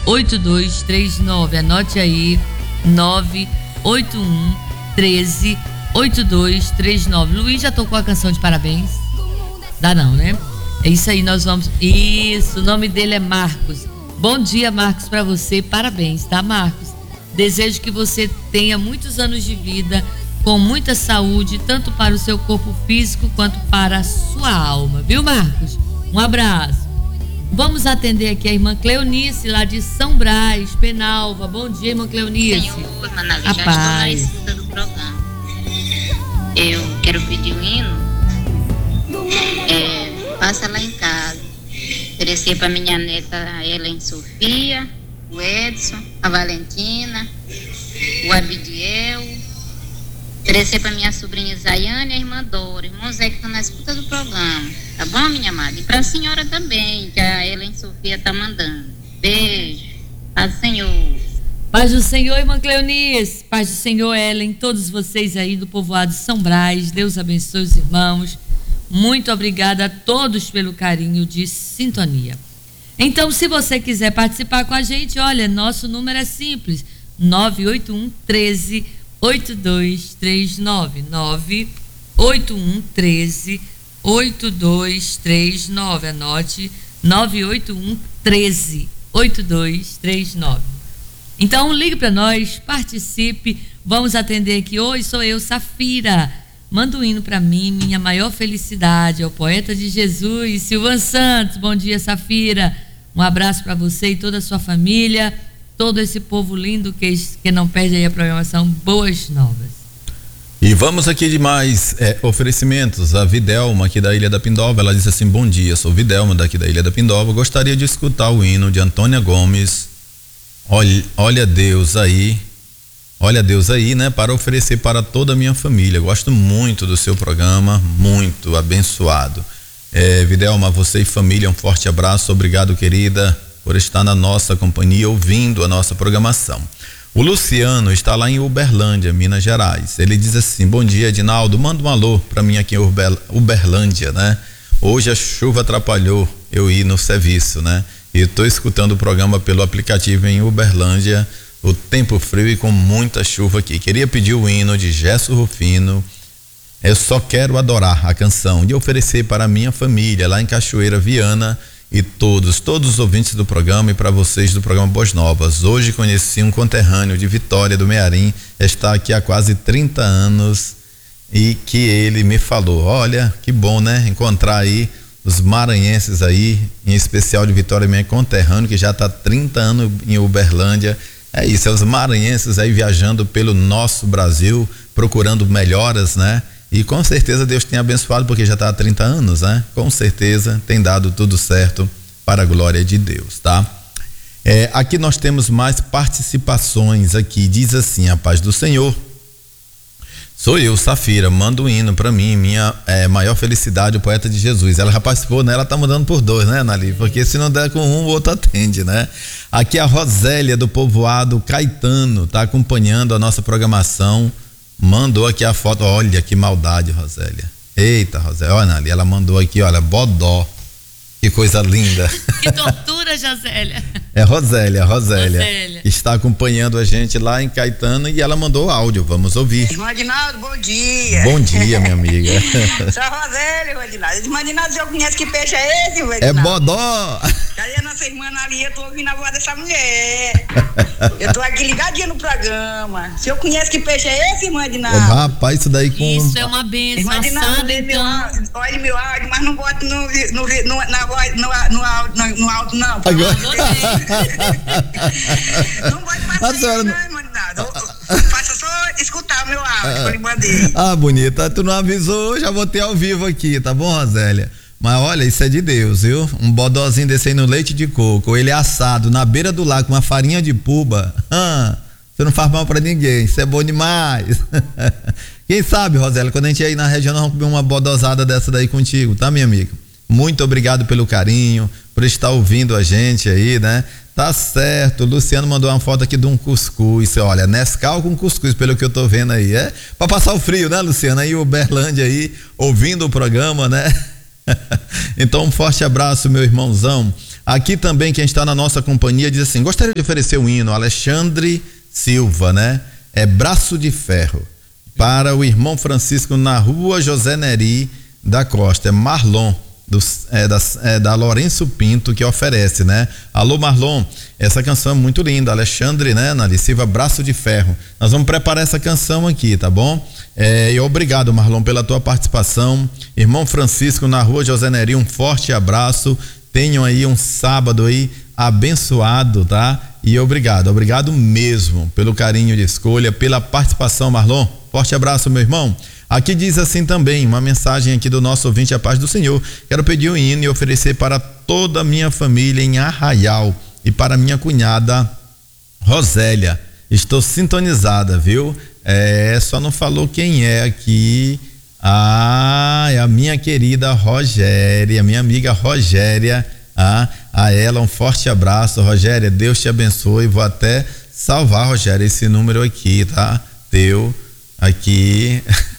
8239. Anote aí, 981 13 8239. Luiz já tocou a canção de parabéns? Dá não, né? É isso aí, nós vamos. Isso, o nome dele é Marcos. Bom dia, Marcos, para você. Parabéns, tá, Marcos? Desejo que você tenha muitos anos de vida, com muita saúde, tanto para o seu corpo físico quanto para a sua alma, viu, Marcos? Um abraço. Vamos atender aqui a irmã Cleonice, lá de São Brás, Penalva. Bom dia, irmã Cleonice. Senhor, Manavi, já estou na escuta do programa. Eu quero pedir um hino. Passa lá em casa. Oferecer para minha neta Ellen Sofia, o Edson, a Valentina, o Abidiel. Oferecer para minha sobrinha Zayane e a irmã Dora, irmão Zé, que estão na escuta do programa. Tá bom, minha amada? E para a senhora também, que a Ellen Sofia tá mandando. Beijo. Paz do Senhor. Paz do Senhor, irmã Cleonice. Paz do Senhor, Ellen. Todos vocês aí do povoado de São Brás. Deus abençoe os irmãos. Muito obrigada a todos pelo carinho de sintonia. Então, se você quiser participar com a gente, olha, nosso número é simples. 981 13 8239. 981 13 8239. Anote, 981 13 8239. Então ligue para nós, participe. Vamos atender aqui hoje. Sou eu, Safira. Manda um hino para mim, minha maior felicidade. É o poeta de Jesus, Silvan Santos. Bom dia, Safira. Um abraço para você e toda a sua família, todo esse povo lindo que não perde aí a programação. Boas novas. E vamos aqui de mais oferecimentos. A Videlma aqui da Ilha da Pindova, ela diz assim: bom dia, sou Videlma daqui da Ilha da Pindova, gostaria de escutar o hino de Antônia Gomes, olha Deus aí, né, para oferecer para toda a minha família. Gosto muito do seu programa, muito abençoado. Videlma, você e família, um forte abraço, obrigado, querida, por estar na nossa companhia, ouvindo a nossa programação. O Luciano está lá em Uberlândia, Minas Gerais. Ele diz assim: bom dia, Edinaldo, manda um alô para mim aqui em Uberlândia, né? Hoje a chuva atrapalhou eu ir no serviço, né? E estou escutando o programa pelo aplicativo em Uberlândia, o tempo frio e com muita chuva aqui. Queria pedir o hino de Gesso Rufino, Eu Só Quero Adorar, a canção, e oferecer para a minha família lá em Cachoeira Viana, e todos os ouvintes do programa, e para vocês do programa Boas Novas. Hoje conheci um conterrâneo de Vitória do Mearim, está aqui há quase 30 anos, e que ele me falou: olha, que bom, né, encontrar aí os maranhenses aí, em especial de Vitória, meu conterrâneo, que já está 30 anos em Uberlândia. É isso, é os maranhenses aí viajando pelo nosso Brasil, procurando melhoras, né? E com certeza Deus tem abençoado, porque já está há 30 anos, né? Com certeza tem dado tudo certo para a glória de Deus, tá? Aqui nós temos mais participações aqui. Diz assim: a paz do Senhor. Sou eu, Safira, manda um hino para mim, minha maior felicidade, o poeta de Jesus. Ela já participou, né? Ela tá mandando por dois, né, Nali? Porque se não der com um, o outro atende, né? Aqui a Rosélia do povoado Caetano tá acompanhando a nossa programação. Mandou aqui a foto, olha que maldade, Rosélia. Eita, Rosélia, olha ali, ela mandou aqui, olha, bodó. Que coisa linda. Que tortura, Josélia. Rosélia. Está acompanhando a gente lá em Caetano e ela mandou áudio, vamos ouvir. Irmã Adinaldo, bom dia. Bom dia, minha amiga. Sou a Rosélia, irmã Adinaldo. Irmã Adinaldo, você conhece que peixe é esse, irmã Adinaldo? É bodó. Cadê a nossa irmã ali? Eu tô ouvindo a voz dessa mulher. Eu tô aqui ligadinha no programa. O senhor conhece que peixe é esse, irmã Adinaldo? Rapaz, isso daí com... Isso é uma bênção. Irmã Adinaldo, olha meu áudio, mas não bote no áudio, não. Agora... Não pode passar isso, não, irmã Adinaldo. Faça só escutar o meu áudio que eu lhe mandei. Ah, bonita, tu não avisou, já botei ao vivo aqui, tá bom, Rosélia? Mas olha, isso é de Deus, viu? Um bodózinho desse aí no leite de coco, ele assado na beira do lago com uma farinha de puba. Você não faz mal pra ninguém, isso é bom demais. Quem sabe, Rosélia, quando a gente ir aí na região, nós vamos comer uma bodosada dessa daí contigo, tá, minha amiga? Muito obrigado pelo carinho, por estar ouvindo a gente aí, né? Tá certo, o Luciano mandou uma foto aqui de um cuscuz, olha, Nescau com cuscuz, pelo que eu tô vendo aí, pra passar o frio, né, Luciano? Aí Uberlândia aí, ouvindo o programa, né? Então um forte abraço, meu irmãozão. Aqui também quem está na nossa companhia diz assim: gostaria de oferecer um hino, Alexandre Silva, né? É Braço de Ferro, para o irmão Francisco na rua José Neri da Costa. É Marlon, da Lourenço Pinto, que oferece, né? Alô Marlon, essa canção é muito linda. Alexandre, né, Nali Silva, Braço de Ferro. Nós vamos preparar essa canção aqui, tá bom? E obrigado, Marlon, pela tua participação. Irmão Francisco na rua José Neri, um forte abraço. Tenham aí um sábado aí abençoado, tá? E obrigado mesmo pelo carinho de escolha, pela participação, Marlon. Forte abraço, meu irmão. Aqui diz assim também, uma mensagem aqui do nosso ouvinte, a paz do Senhor. Quero pedir um hino e oferecer para toda a minha família em Arraial e para minha cunhada Rosélia. Estou sintonizada, viu? Só não falou quem é aqui. É a minha querida Rogéria, minha amiga Rogéria. A ela um forte abraço, Rogéria, Deus te abençoe. Vou até salvar, Rogéria, esse número aqui, tá? Teu aqui.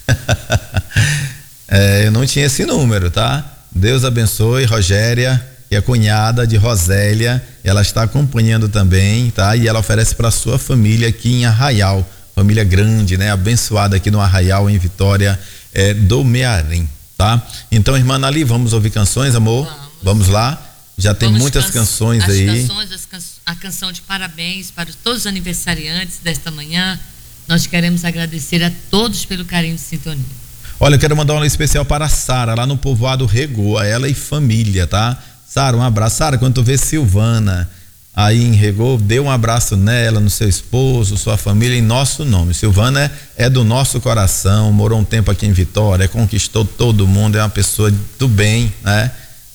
Eu não tinha esse número, tá? Deus abençoe, Rogéria, que é cunhada de Rosélia. Ela está acompanhando também, tá? E ela oferece para sua família aqui em Arraial, família grande, né? Abençoada aqui no Arraial, em Vitória do Mearim, tá? Então, irmã Nali, vamos ouvir canções, amor? Vamos lá. Já tem muitas canções aí. A canção de parabéns para todos os aniversariantes desta manhã. Nós queremos agradecer a todos pelo carinho de sintonia. Olha, eu quero mandar um alô especial para a Sara, lá no povoado Regô, a ela e família, tá? Sara, um abraço. Sara, quando tu vê Silvana aí em Regô, dê um abraço nela, no seu esposo, sua família, em nosso nome. Silvana é do nosso coração, morou um tempo aqui em Vitória, conquistou todo mundo, é uma pessoa do bem, né?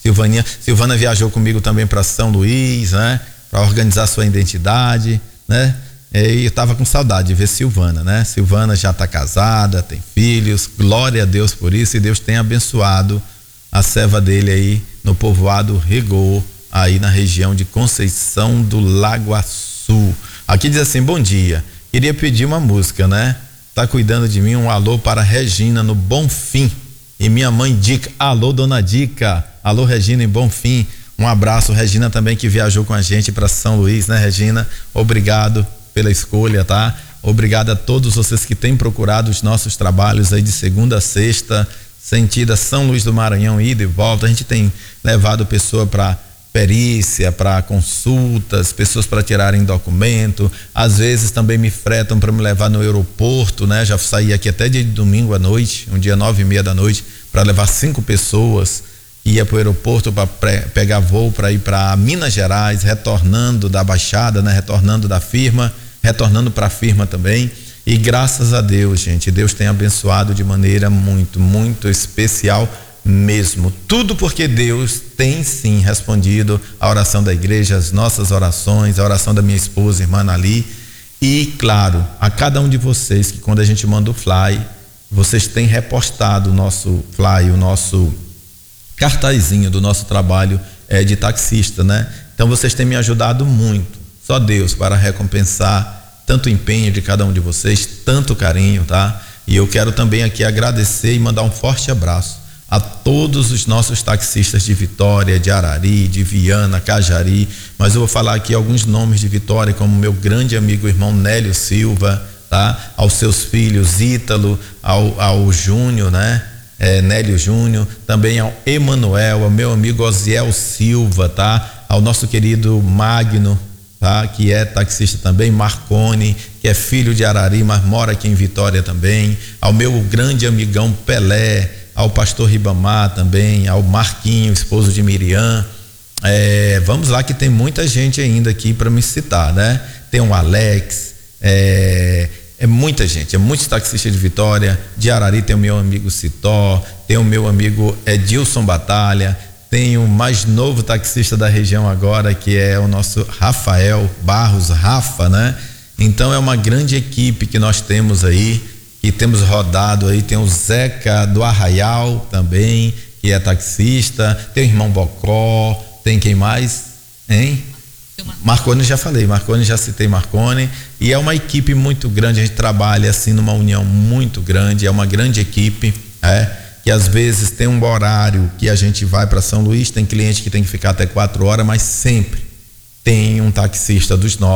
Silvana viajou comigo também para São Luís, né? Para organizar sua identidade, né? E eu tava com saudade de ver Silvana, né? Silvana já tá casada, tem filhos, glória a Deus por isso, e Deus tem abençoado a serva dele aí no povoado Regô, aí na região de Conceição do Lagoaçu. Aqui diz assim: bom dia, queria pedir uma música, né? Tá cuidando de mim, um alô para Regina no Bonfim, e minha mãe Dica. Alô, dona Dica. Alô, Regina em Bonfim. Um abraço, Regina também, que viajou com a gente para São Luís, né, Regina? Obrigado pela escolha, tá? Obrigado a todos vocês que têm procurado os nossos trabalhos aí de segunda a sexta, sentido São Luís do Maranhão, ida e volta. A gente tem levado pessoa para perícia, para consultas, pessoas para tirarem documento. Às vezes também me fretam para me levar no aeroporto, né? Já saí aqui até de domingo à noite, um dia 9:30 da noite, para levar 5 pessoas. Ia para o aeroporto para pegar voo para ir para Minas Gerais, retornando da Baixada, né? Retornando da firma, retornando para a firma também. E graças a Deus, gente, Deus tem abençoado de maneira muito, muito especial mesmo. Tudo porque Deus tem sim respondido a oração da igreja, as nossas orações, a oração da minha esposa, irmã Nali. E claro, a cada um de vocês que quando a gente manda o fly, vocês têm repostado o nosso fly, o nosso cartazinho do nosso trabalho de taxista, né? Então vocês têm me ajudado muito. Só Deus para recompensar tanto empenho de cada um de vocês, tanto carinho, tá? E eu quero também aqui agradecer e mandar um forte abraço a todos os nossos taxistas de Vitória, de Arari, de Viana, Cajari. Mas eu vou falar aqui alguns nomes de Vitória, como meu grande amigo irmão Nélio Silva, tá? Aos seus filhos Ítalo, ao Júnior, né? Nélio Júnior, também ao Emanuel, ao meu amigo Osiel Silva, tá? Ao nosso querido Magno, tá? Que é taxista também, Marcone, que é filho de Arari, mas mora aqui em Vitória também, ao meu grande amigão Pelé, ao pastor Ribamar também, ao Marquinho, esposo de Miriam. Vamos lá que tem muita gente ainda aqui para me citar, né? Tem o Alex, muita gente, muitos taxistas de Vitória, de Arari tem o meu amigo Citó, tem o meu amigo Edilson Batalha, tem o mais novo taxista da região agora, que é o nosso Rafael Barros, Rafa, né? Então é uma grande equipe que nós temos aí, que temos rodado aí. Tem o Zeca do Arraial também, que é taxista, tem o irmão Bocó, tem quem mais, hein? Marcone já falei, Marcone já citei Marcone, e é uma equipe muito grande, a gente trabalha assim numa união muito grande, é uma grande equipe, que às vezes tem um horário que a gente vai para São Luís, tem cliente que tem que ficar até 4 horas, mas sempre tem um taxista dos nossos